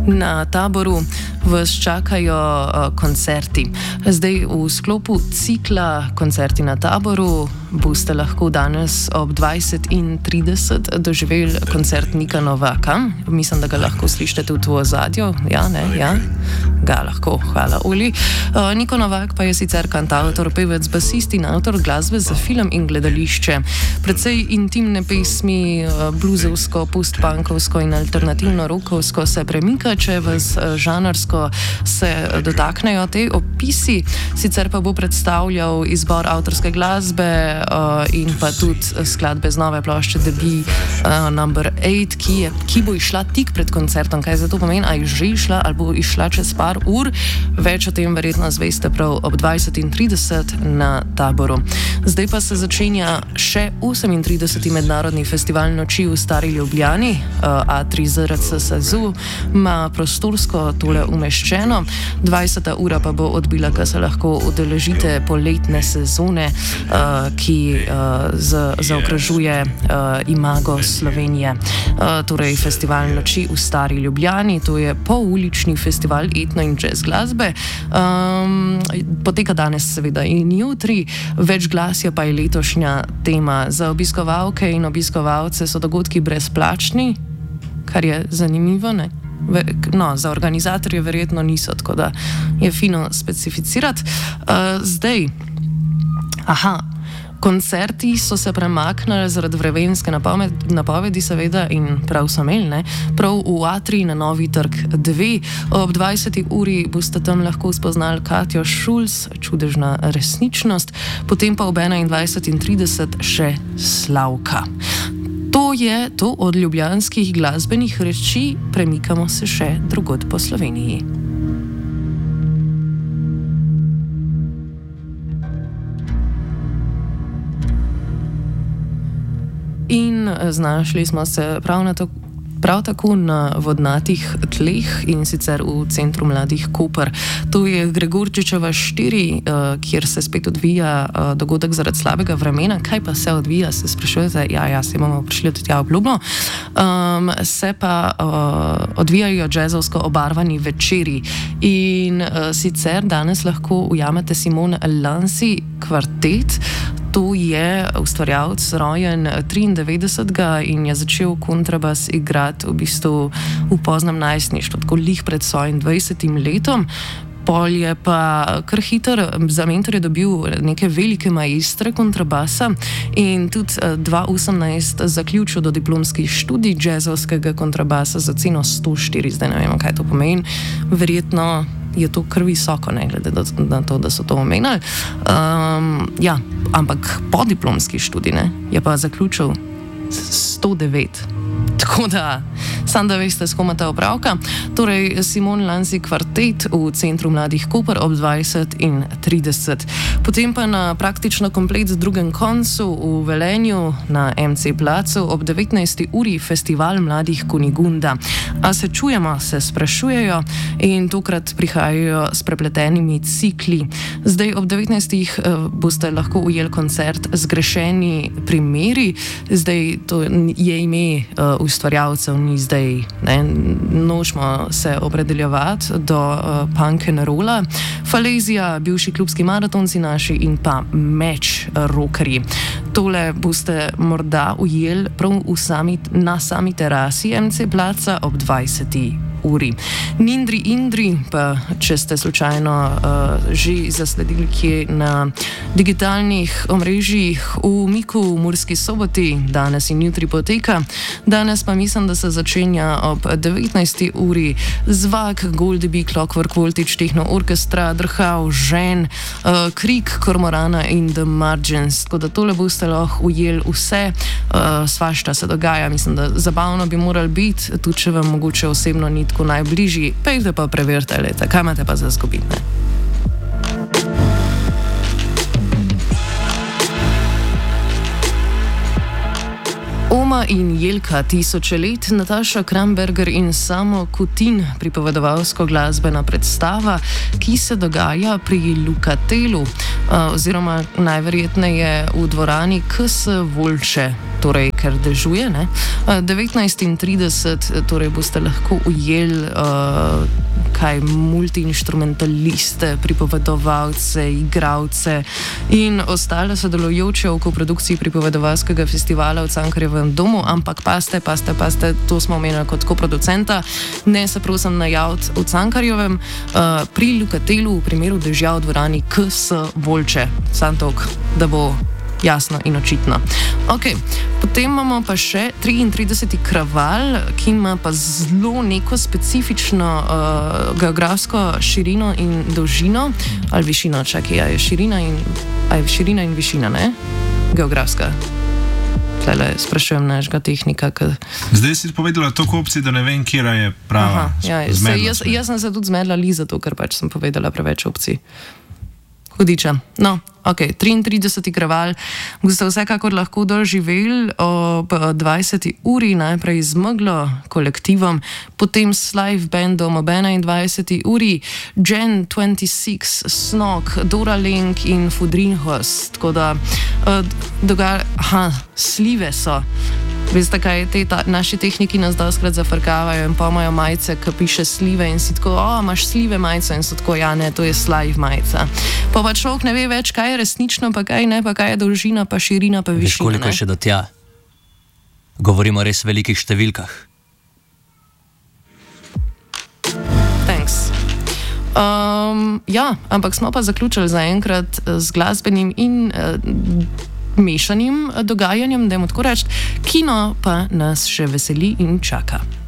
Na Taboru vas čakajo koncerti. Zdaj v sklopu cikla Koncerti na Taboru boste lahko danes ob 20:30 doživeli koncert Nika Novaka. Mislim, da ga lahko slišite tudi v ozadju. Ja, ne? Ja? Ga lahko. Hvala, Uli. Niko Novak pa je sicer kantavtor, pevec, basist in avtor glasbe za film in gledališče. Precej intimne pesmi, bluzovsko, post-punkovsko in alternativno-rokovsko se premika, če vas žanrsko se dotaknejo te opisi. Sicer pa bo predstavljal izbor avtorske glasbe in pa tudi skladbe z nove plošče The Bee Number 8, ki bo išla tik pred koncertom. Kaj za to pomeni? A je že išla ali bo išla čez par ur? Več o tem verjetno zveste prav ob 20:30 na Taboru. Zdaj pa se začenja še 38. mednarodni festival noči v Stari Ljubljani. A3 ZRC SAZU ima prostorsko tole umeščeno. 20. ura pa bo odbila, ko se lahko udeležite poletne sezone, ki zaokrožuje imago Slovenije. Torej festival noči v Stari Ljubljani, to je poulični festival etno in jazz glasbe. Poteka danes seveda in jutri. Večglasje pa je letošnja tema. Za obiskovalke in obiskovalce so dogodki brezplačni, kar je zanimivo, ne? No, za organizatorje verjetno niso, tako da je fino specificirati. Zdaj, koncerti so se premaknili zaradi vremenske napovedi seveda in prav so imeli, ne? Prav v A3 na Novi trg 2. Ob 20. uri boste tam lahko spoznali Katjo Šulc, Čudežna resničnost, potem pa ob 21:30 še Slavka. To je to od ljubljanskih glasbenih reči, premikamo se še drugod po Sloveniji. In znašli smo se prav tako na vodnatih tleh, in sicer v Centru mladih Koper. To je Gregorčičeva 4, kjer se spet odvija dogodek zaradi slabega vremena. Kaj pa se odvija, se sprašujete? Ja, se bomo prišli tudi v Ljubno. Se pa odvijajo jazzovsko obarvani večeri. In sicer danes lahko ujamete Simon Lansi kvartet. To je ustvarjalec, rojen 93. in je začel kontrabas igrati v bistvu v poznem najstništvu, tako lih pred svojim 20. letom. Pol je pa kar hiter za mentorje dobil neke velike maestre kontrabasa in tudi 2018 zaključil do diplomski študij jazzovskega kontrabasa za ceno 104. Zdaj ne vemo, kaj to pomeni. Verjetno je to kar visoko, ne glede na to, da so to omenili. Ja, ampak po diplomski študij je pa zaključil 109. Tako da, sam da veste, s kom imate opravka. Torej, Simon Lansi kvartet v Centru mladih Koper ob 20:30. Potem pa na praktično komplet drugem koncu v Velenju na MC placu ob 19. uri festival mladih Kunigunda. A se čujemo, se sprašujejo, in tokrat prihajajo s prepletenimi cikli. Zdaj ob 19. boste lahko ujeli koncert Zgrešeni primeri. Zdaj to je ime ustvarjalcev, ni zdaj, ne, nočemo se opredeljevati do punk and rolla. Falezija, bivši klubski maratonci naši in pa Meč rockerji. Tole boste morda ujeli prav na sami terasi MC placa ob 20. uri. Nindri Indri, pa če ste slučajno že zasledili kje na digitalnih omrežjih, v Miku v Murski Soboti danes in jutri poteka. Danes pa mislim, da se začenja ob 19. uri Zvak, Goldeby, Clockwork Voltage, Techno Orkestra, Drhav, Žen, Krik, Kormorana in The Margins. Tako da tole boste lahko ujeli vse, svašta se dogaja. Mislim, da zabavno bi morali biti, tudi če vam mogoče osebno ni tako najbližji, pejte pa preverite, leta, kaj imate pa za zgubiti, ne? Oma in Jelka tisoče let, Nataša Kramberger in Samo Kutin, pripovedovalsko-glasbena predstava, ki se dogaja pri Lukatelu, oziroma najverjetneje v dvorani KS Volče, torej ker dežuje. 19:30 torej boste lahko ujeli multiinstrumentaliste, pripovedovalce, igralce in ostale sodelujoče v koprodukciji pripovedovalskega festivala v Cankarjevem domu, ampak paste, to smo omenili kot koproducenta, ne se prosim najaviti v Cankarjevem, pri Lukatelu v primeru dežja v dvorani KS Volče. Sam tok, da bo jasno in očitno. Okay. Potem imamo pa še 33. kraval, ki ima pa zelo neko specifično geografsko širino in dolžino, ali višino, je širina in višina, ne? Geografska. Tlele sprašujem našega tehnika. Zdaj si povedala toliko opcij, da ne vem, kjera je prava. Jaz sem se tudi zmedla zato, ker pač sem povedala preveč opcij. Hudiča. No, ok, 33. kraval boste vsekakor lahko doživeli ob 20. uri, najprej z Meglo kolektivom, potem s live bandom ob 21. uri, Gen 26, Snog, Dora Lenk in Fudrinhos. Tako da slive so. Veste kaj, naši tehniki nas doskrat zafrkavajo in pa imajo majice, ki piše slive in si tako, imaš slive majice in so tako, ja ne, to je slive majica. Pa človek ne ve več, kaj je resnično, pa kaj ne, pa kaj je dolžina, pa širina, pa višina. Veš, koliko je še do tja? Govorimo o res velikih številkah. Thanks. Ja, ampak smo pa zaključili zaenkrat z glasbenim in mešanim dogajanjem, dajmo tako reči, kino pa nas še veseli in čaka.